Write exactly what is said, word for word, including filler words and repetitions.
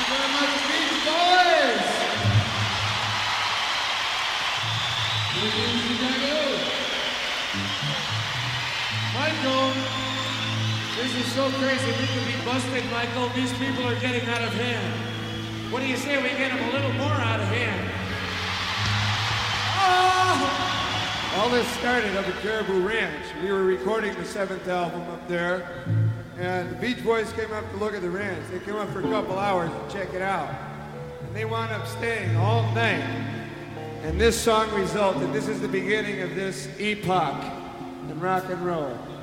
very much, Beach Boys! Michael, this is so crazy. We could be busted, Michael. These people are getting out of hand. What do you say we get them a little more out of hand? Oh! All this started up at Caribou Ranch. We were recording the seventh album up there, and the Beach Boys came up to look at the ranch. They came up for a couple hours to check it out. And they wound up staying all night. And this song resulted. This is the beginning of this epoch in rock and roll.